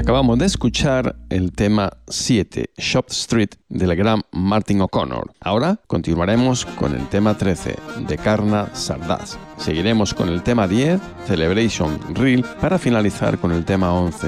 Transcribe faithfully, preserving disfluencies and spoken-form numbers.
Acabamos de escuchar el tema siete, Shop Street, del gran Martin O'Connor. Ahora continuaremos con el tema trece, de Karna Sardás. Seguiremos con el tema diez, Celebration Reel, para finalizar con el tema once,